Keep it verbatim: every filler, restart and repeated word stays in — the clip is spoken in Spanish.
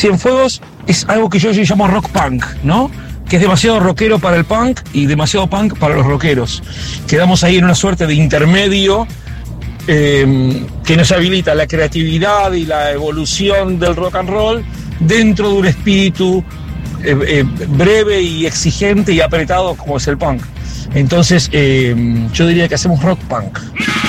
Cienfuegos es algo que yo, yo llamo rock punk, ¿no? Que es demasiado rockero para el punk y demasiado punk para los rockeros. Quedamos ahí en una suerte de intermedio eh, que nos habilita la creatividad y la evolución del rock and roll dentro de un espíritu eh, eh, breve y exigente y apretado como es el punk. Entonces, eh, yo diría que hacemos rock punk.